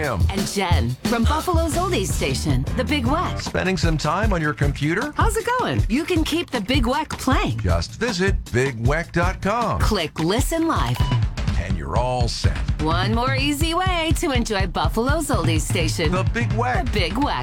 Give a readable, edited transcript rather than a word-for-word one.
Tim. And Jen from Buffalo's Oldies Station, The Big Weck. Spending some time on your computer? How's it going? You can keep The Big Weck playing. Just visit bigweck.com. Click Listen Live. And you're all set. One more easy way to enjoy Buffalo's Oldies Station. The Big Weck. The Big Weck.